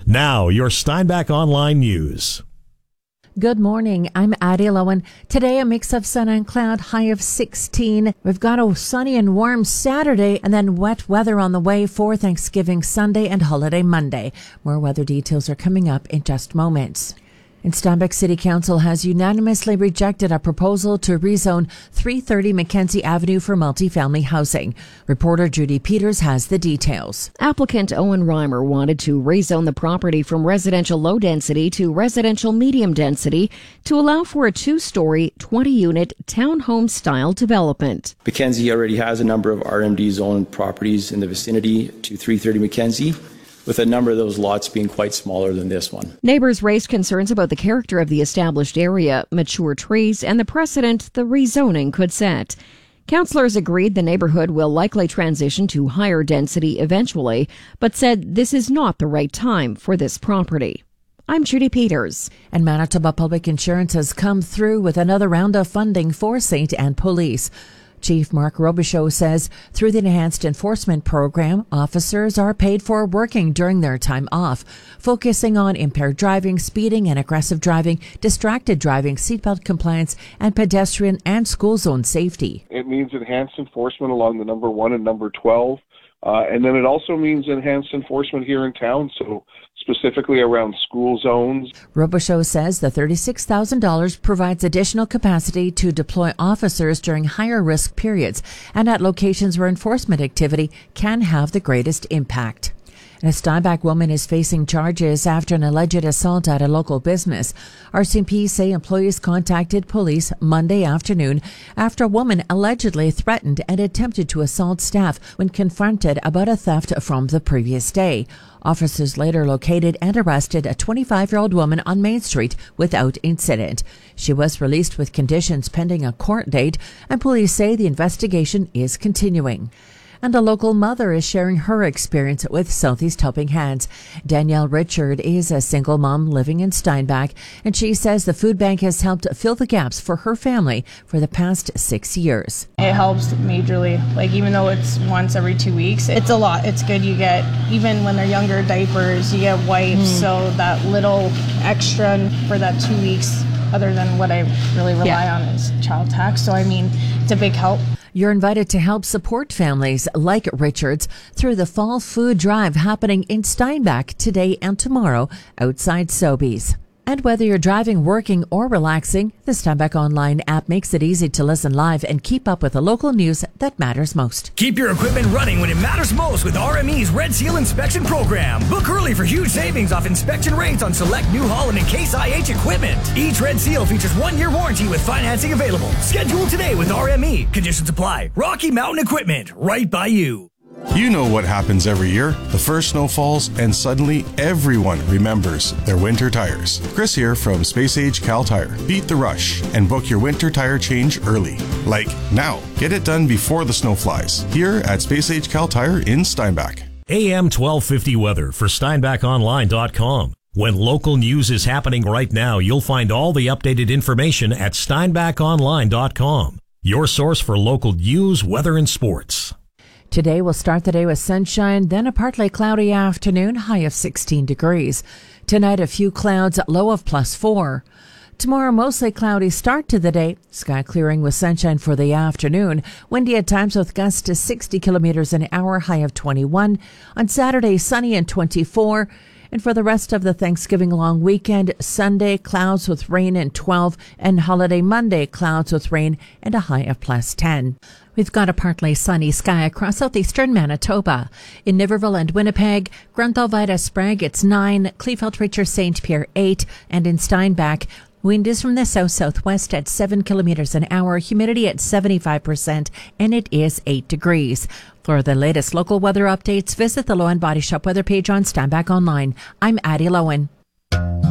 Now, your Steinbach Online News. Good morning. I'm Addie Lowen. Today, a mix of sun and cloud, high of 16. We've got a sunny and warm Saturday and then wet weather on the way for Thanksgiving Sunday and Holiday Monday. More weather details are coming up in just moments. And Steinbach City Council has unanimously rejected a proposal to rezone 330 Mackenzie Avenue for multifamily housing. Reporter Judy Peters has the details. Applicant Owen Reimer wanted to rezone the property from residential low density to residential medium density to allow for a 2-story, 20-unit townhome-style development. Mackenzie already has a number of RMD zoned properties in the vicinity to 330 Mackenzie, with a number of those lots being quite smaller than this one. Neighbors raised concerns about the character of the established area, mature trees, and the precedent the rezoning could set. Councillors agreed the neighborhood will likely transition to higher density eventually, but said this is not the right time for this property. I'm Judy Peters. And Manitoba Public Insurance has come through with another round of funding for St. Anne Police. Chief Mark Robichaud says through the Enhanced Enforcement Program, officers are paid for working during their time off, focusing on impaired driving, speeding and aggressive driving, distracted driving, seatbelt compliance, and pedestrian and school zone safety. It means enhanced enforcement along the number 1 and number 12. And then it also means enhanced enforcement here in town, so specifically around school zones. Robichaud says the $36,000 provides additional capacity to deploy officers during higher risk periods and at locations where enforcement activity can have the greatest impact. A Steinbach woman is facing charges after an alleged assault at a local business. RCMP say employees contacted police Monday afternoon after a woman allegedly threatened and attempted to assault staff when confronted about a theft from the previous day. Officers later located and arrested a 25-year-old woman on Main Street without incident. She was released with conditions pending a court date, and police say the investigation is continuing. And a local mother is sharing her experience with Southeast Helping Hands. Danielle Richard is a single mom living in Steinbach, and she says the food bank has helped fill the gaps for her family for the past 6 years. It helps majorly. Like, even though it's once every 2 weeks, it's a lot. It's good. You get, even when they're younger, diapers, you get wipes, so that little extra for that 2 weeks, other than what I really rely on is child tax. So, I mean, it's a big help. You're invited to help support families like Richards through the Fall Food Drive happening in Steinbach today and tomorrow outside Sobeys. And whether you're driving, working, or relaxing, the Steinbach Online app makes it easy to listen live and keep up with the local news that matters most. Keep your equipment running when it matters most with RME's Red Seal Inspection Program. Book early for huge savings off inspection rates on select New Holland and Case IH equipment. Each Red Seal features 1-year warranty with financing available. Schedule today with RME. Conditions apply. Rocky Mountain Equipment, right by you. You know what happens every year. The first snow falls and suddenly everyone remembers their winter tires. Chris here from Space Age Cal Tire. Beat the rush and book your winter tire change early. Like now. Get it done before the snow flies. Here at Space Age Cal Tire in Steinbach. AM 1250 weather for SteinbachOnline.com. When local news is happening right now, you'll find all the updated information at SteinbachOnline.com. Your source for local news, weather, and sports. Today we'll start the day with sunshine, then a partly cloudy afternoon, high of 16 degrees. Tonight a few clouds, low of +4. Tomorrow mostly cloudy start to the day, sky clearing with sunshine for the afternoon. Windy at times with gusts to 60 kilometers an hour, high of 21. On Saturday sunny and 24. And for the rest of the Thanksgiving long weekend, Sunday, clouds with rain and 12, and Holiday Monday, clouds with rain and a high of +10. We've got a partly sunny sky across southeastern Manitoba. In Niverville and Winnipeg, Grunthal, Vida, Sprague, it's 9, Kleefeld, Richard, St. Pierre, 8, and in Steinbach, wind is from the south-southwest at 7 kilometers an hour, humidity at 75%, and it is 8 degrees. For the latest local weather updates, visit the Lowen Body Shop weather page on Steinbach Online. I'm Addie Lowen.